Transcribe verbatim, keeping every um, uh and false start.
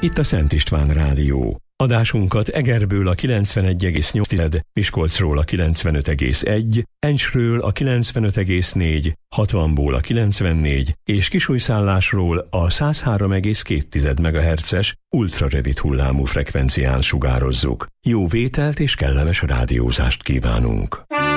Itt a Szent István Rádió. Adásunkat Egerből a kilencvenegy egész nyolc, Miskolcról a kilencvenöt egész egy, Encsről a kilencvenöt egész négy, hatvanból a kilencvennégy és Kisújszállásról a száz három egész két megahertzes ultrarövid hullámú frekvencián sugározzuk. Jó vételt és kellemes rádiózást kívánunk!